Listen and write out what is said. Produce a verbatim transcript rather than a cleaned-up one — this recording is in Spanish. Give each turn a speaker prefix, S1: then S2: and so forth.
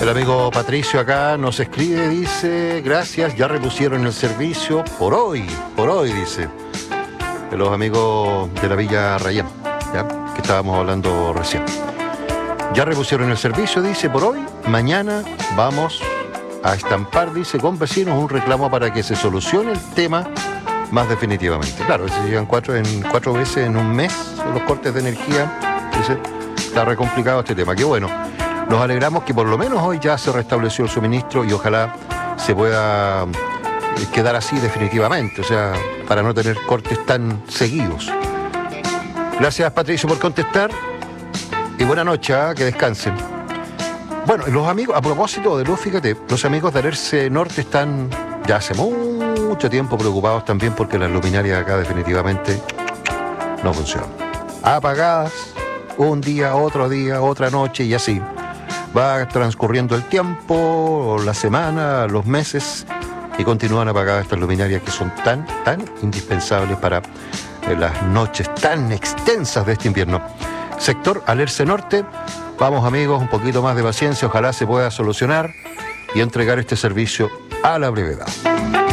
S1: El amigo Patricio acá nos escribe, dice, gracias, ya repusieron el servicio por hoy, por hoy, dice. De los amigos de la Villa Rayán, ¿ya? Que estábamos hablando recién. Ya repusieron el servicio, dice, por hoy. Mañana vamos a estampar, dice, con vecinos un reclamo para que se solucione el tema más definitivamente. Claro, si llegan cuatro, en, cuatro veces en un mes los cortes de energía, dice, está re complicado este tema. Qué bueno. Nos alegramos que por lo menos hoy ya se restableció el suministro y ojalá se pueda quedar así definitivamente, o sea, para no tener cortes tan seguidos. Gracias, Patricio, por contestar y buena noche, ¿eh? Que descansen. Bueno, los amigos, a propósito de luz, fíjate, los amigos de Alerce Norte están ya hace mucho tiempo preocupados también porque las luminarias acá definitivamente no funcionan. Apagadas, un día, otro día, otra noche y así. Va transcurriendo el tiempo, la semana, los meses y continúan apagadas estas luminarias que son tan, tan indispensables para eh, las noches tan extensas de este invierno. Sector Alerce Norte, vamos amigos, un poquito más de paciencia, ojalá se pueda solucionar y entregar este servicio a la brevedad.